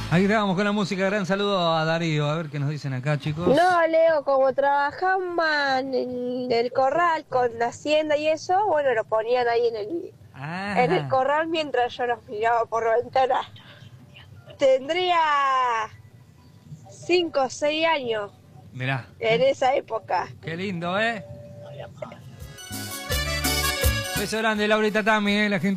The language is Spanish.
Ahí grabamos con la música. Gran saludo a Darío. A ver qué nos dicen acá, chicos. No, Leo, como trabajaban en el corral con la hacienda y eso, bueno, lo ponían ahí en el corral mientras yo los miraba por la ventana. Tendría 5 o 6 años. Mirá. En esa época. Qué lindo, ¿eh? Beso grande, Laurita Tami, la gente.